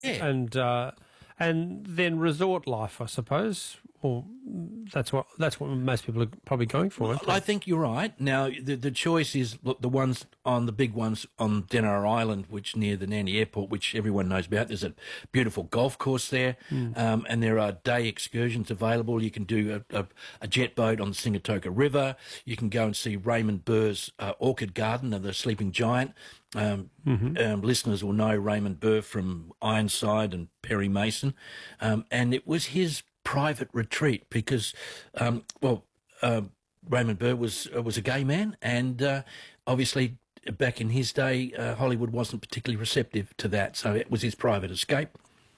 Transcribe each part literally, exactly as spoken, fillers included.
Yeah. And uh, and then resort life, I suppose. Or that's what that's what most people are probably going for. I think you're right. Now, the the choice is, look, the ones on the big ones on Denner Island, which near the Nandi Airport, which everyone knows about. There's a beautiful golf course there, mm. um, and there are day excursions available. You can do a, a, a jet boat on the Singatoka River. You can go and see Raymond Burr's uh, Orchid Garden of the Sleeping Giant. Um, mm-hmm. um, listeners will know Raymond Burr from Ironside and Perry Mason, um, and it was his private retreat because, um, well, uh, Raymond Burr was uh, was a gay man, and uh, obviously back in his day, uh, Hollywood wasn't particularly receptive to that, so it was his private escape.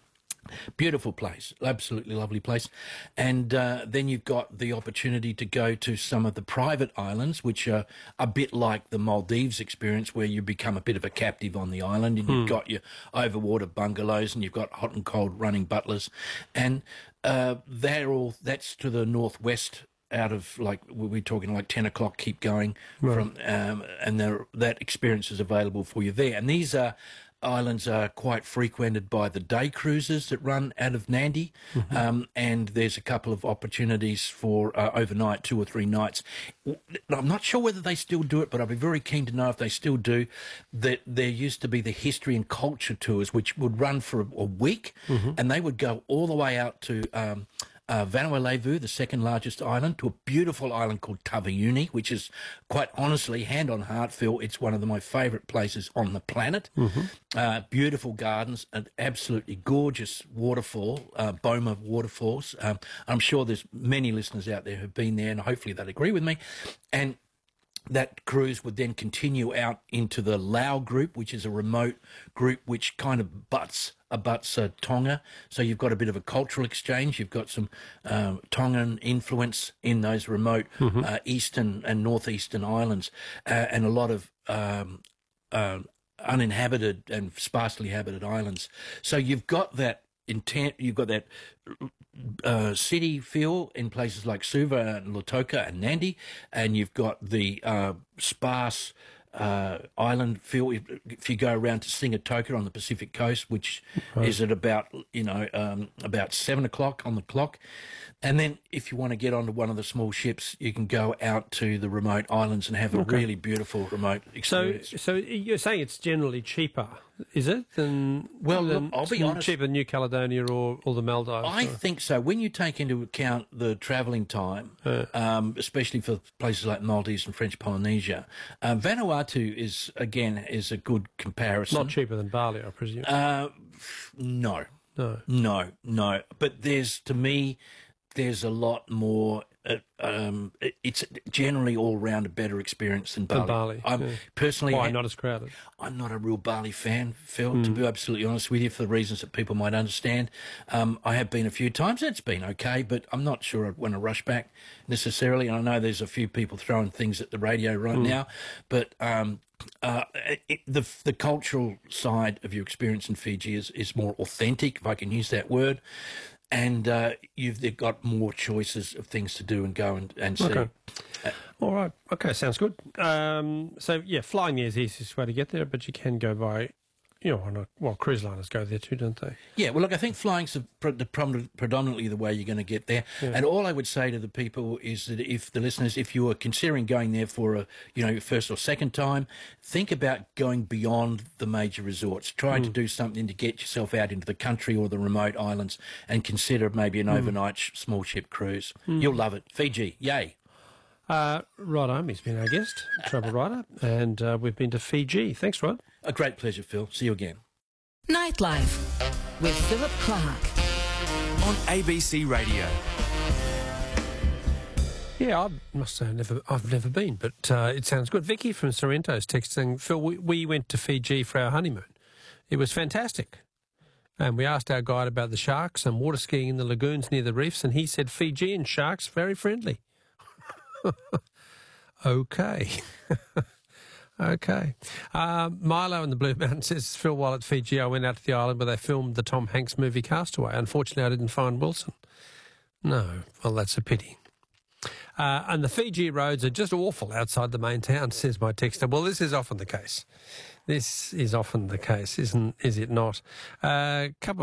Beautiful place, absolutely lovely place. And uh, then you've got the opportunity to go to some of the private islands, which are a bit like the Maldives experience, where you become a bit of a captive on the island, and hmm. you've got your overwater bungalows, and you've got hot and cold running butlers, and uh, they're all that's to the northwest. Out of, like, we're talking like ten o'clock, keep going right. from, um, and there, that experience is available for you there. And these are islands are quite frequented by the day cruises that run out of Nandi, mm-hmm. um, and there's a couple of opportunities for uh, overnight, two or three nights. I'm not sure whether they still do it, but I'd be very keen to know if they still do. That there used to be the history and culture tours, which would run for a, a week, mm-hmm. and they would go all the way out to um, Uh, Vanuatu, the second largest island, to a beautiful island called Taveuni, which is, quite honestly, hand on heart, Phil, it's one of the, my favourite places on the planet. Mm-hmm. Uh, beautiful gardens, an absolutely gorgeous waterfall, uh, Boma Waterfalls. Um, I'm sure there's many listeners out there who've been there, and hopefully they'll agree with me. And that cruise would then continue out into the Lau group, which is a remote group which kind of butts abuts uh, Tonga. So you've got a bit of a cultural exchange. You've got some um, Tongan influence in those remote mm-hmm. uh, eastern and northeastern islands, uh, and a lot of um, uh, uninhabited and sparsely inhabited islands. So you've got that intent. You've got that uh, city feel in places like Suva and Lautoka and Nandi, and you've got the uh, sparse uh, island feel. If, if you go around to Singatoka on the Pacific coast, which right. is at about you know um, about seven o'clock on the clock, and then if you want to get onto one of the small ships, you can go out to the remote islands and have a okay. really beautiful remote experience. So, so you're saying it's generally cheaper, is it? Than well, than, look, I'll be honest, cheaper than New Caledonia or, or the Maldives. I or? think so. When you take into account the travelling time, uh, um, especially for places like Maldives and French Polynesia, um, Vanuatu is again is a good comparison. Not cheaper than Bali, I presume. Uh, no, no, no, no. But there's to me. There's a lot more. Uh, um, it, it's generally all round a better experience than Bali. Than Bali. I'm yeah. personally. Why not as crowded? I'm not a real Bali fan, Phil. Mm. To be absolutely honest with you, for the reasons that people might understand. Um, I have been a few times. It's been okay, but I'm not sure I'd want to rush back necessarily. And I know there's a few people throwing things at the radio right mm. now, but. Um, Uh, it, the the cultural side of your experience in Fiji is, is more authentic, if I can use that word, and uh, you've they've got more choices of things to do and go and, and see. Okay. Uh, All right. Okay, sounds good. Um, so, yeah, flying there is the easiest way to get there, but you can go by, you know, on a, well, cruise liners go there too, don't they? Yeah, well, look, I think flying's the, the predominantly the way you're going to get there. Yeah. And all I would say to the people is that if the listeners, if you are considering going there for a, you know, first or second time, think about going beyond the major resorts. Try mm. to do something to get yourself out into the country or the remote islands and consider maybe an mm. overnight sh- small ship cruise. Mm. You'll love it. Fiji, yay. Uh, Rod Army's been our guest, travel writer, and uh, we've been to Fiji. Thanks, Rod. A great pleasure, Phil. See you again. Nightlife with Philip Clark on A B C Radio. Yeah, I must say I've never, I've never been, but uh, it sounds good. Vicky from Sorrento's texting, Phil, we, we went to Fiji for our honeymoon. It was fantastic. And we asked our guide about the sharks and water skiing in the lagoons near the reefs, and he said Fijian sharks, very friendly. Okay. Okay. Uh, Milo in the Blue Mountain says, Phil, while at Fiji, I went out to the island where they filmed the Tom Hanks movie Castaway. Unfortunately, I didn't find Wilson. No. Well, that's a pity. Uh, and the Fiji roads are just awful outside the main town, says my texter. Well, this is often the case. This is often the case, isn't? Is it not? A uh, couple